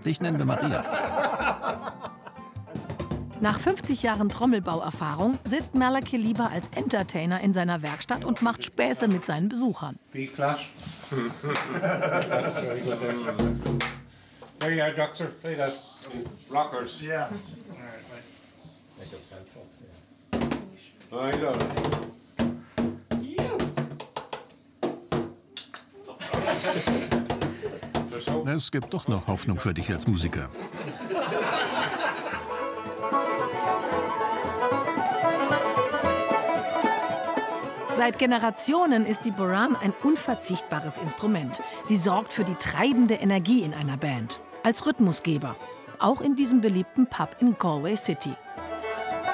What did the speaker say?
Dich nennen wir Maria. Nach 50 Jahren Trommelbauerfahrung sitzt Malachi lieber als Entertainer in seiner Werkstatt und macht Späße mit seinen Besuchern. B-flat. There you are, Doctor. Play that. Rockers. Yeah. Make a pencil. Yeah. I got it. Es gibt doch noch Hoffnung für dich als Musiker. Seit Generationen ist die Boran ein unverzichtbares Instrument. Sie sorgt für die treibende Energie in einer Band. Als Rhythmusgeber. Auch in diesem beliebten Pub in Galway City.